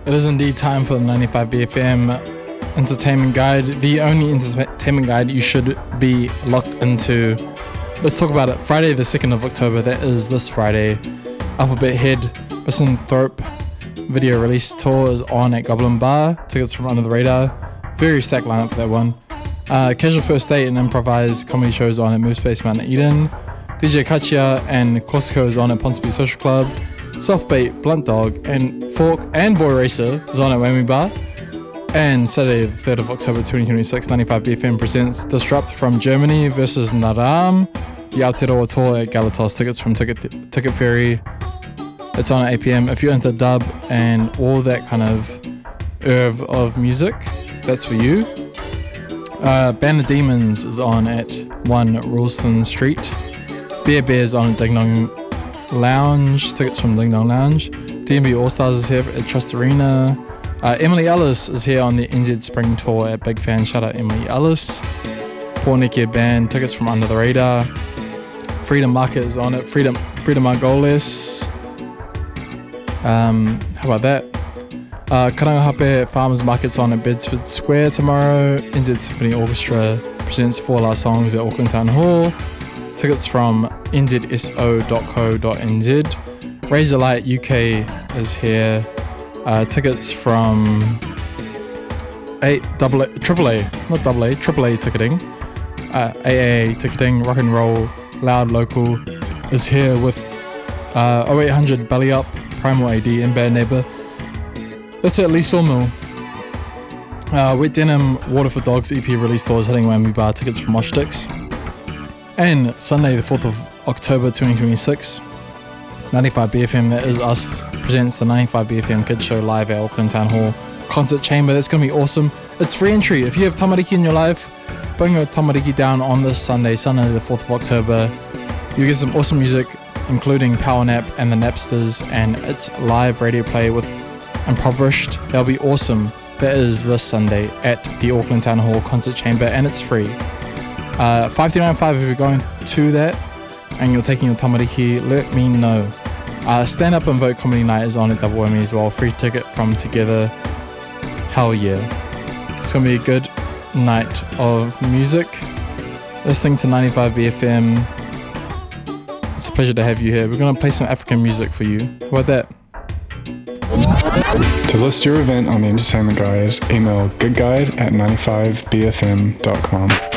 It is indeed time for the 95BFM Entertainment Guide, the only entertainment guide you should be locked into. Let's talk about it. Friday the 2nd of October, that is this Friday. Alphabet Head Misanthrope video release tour is on at Goblin Bar. Tickets from Under the Radar. Very stacked lineup for that one. Casual First Date and improvised comedy shows on at Move Space Mount Eden. DJ Kachia and Corsico is on at Ponsonby Social Club. Softbait, Blunt Dog, and Fork and Boy Racer is on at Whammy Bar. And Saturday, the 3rd of October 2026, 95BFM presents Disrupt from Germany versus Naram, the Aotearoa tour at Galatos. Tickets from Ticket Ferry. It's on at 8 p.m. If you're into dub and all that kind of herb of music, that's for you. Band of Demons is on at 1 Ralston Street. Bear Bears on at Ding Dong Lounge. Tickets from Ding Dong Lounge. DMB All Stars is here at Trust Arena. Emily Ellis is here on the NZ Spring Tour at Big Fan. Shout out Emily Ellis. Poor Naked Band. Tickets from Under the Radar. Freedom Market is on it. Freedom Margolis. How about that? Karangahape Farmers Market's on at Bedford Square tomorrow. NZ Symphony Orchestra presents 4 last songs at Auckland Town Hall. Tickets from nzso.co.nz. Razor Light UK is here. Tickets from AAA ticketing. AAA ticketing. Rock and Roll Loud Local is here with 0800 Belly Up, Primal AD, and Bad Neighbor. That's at Lee Sawmill. Wet Denim Water for Dogs EP release tour is hitting Whammy Bar. Tickets from Mosh Sticks. And Sunday the 4th of October 2026, 95BFM, that is us, presents the 95BFM Kids Show live at Auckland Town Hall Concert Chamber. That's going to be awesome. It's free entry. If you have tamariki in your life, bring your tamariki down on this Sunday the 4th of October. You get some awesome music, including Power Nap and the Napsters, and it's live radio play with Impoverished. That'll be awesome. That is this Sunday at the Auckland Town Hall Concert Chamber, and it's free. 5395 if you're going to that and you're taking your tamariki, let me know. Stand Up and Vote Comedy Night is on at Double Whammy as well. Free ticket from Together. Hell yeah. It's going to be a good night of music. Listening to 95BFM. It's a pleasure to have you here. We're going to play some African music for you. How about that? To list your event on the Entertainment Guide, email goodguide@95bfm.com.